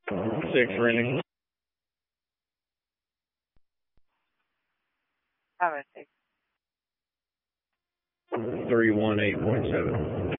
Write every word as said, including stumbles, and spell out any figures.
Six renting. Five oh six. Three one eight point seven.